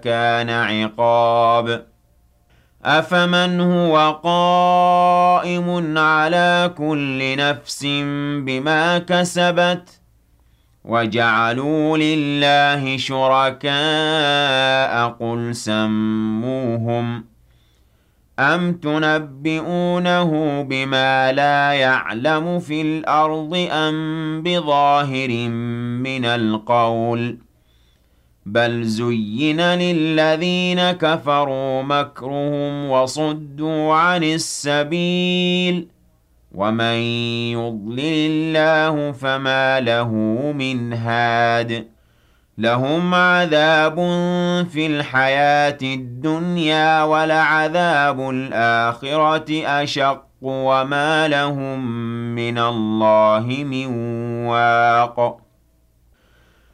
كان عقاب أفمن هو قائم على كل نفس بما كسبت وجعلوا لله شركاء قل سموهم أم تنبئونه بما لا يعلم في الأرض أم بظاهر من القول بل زين للذين كفروا مكرهم وصدوا عن السبيل ومن يضلل الله فما له من هاد لهم عذاب في الحياة الدنيا ولعذاب الآخرة أشق وما لهم من الله من واق